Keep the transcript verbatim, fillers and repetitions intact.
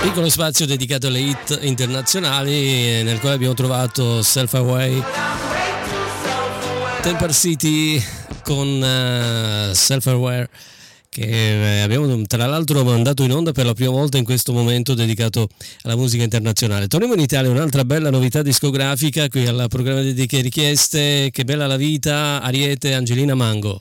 Piccolo spazio dedicato alle hit internazionali, nel quale abbiamo trovato Self Away, Temper City con uh, Self Aware, che abbiamo tra l'altro mandato in onda per la prima volta in questo momento dedicato alla musica internazionale. Torniamo in Italia, un'altra bella novità discografica qui al programma dediche richieste. Che bella la vita, Ariete, Angelina Mango.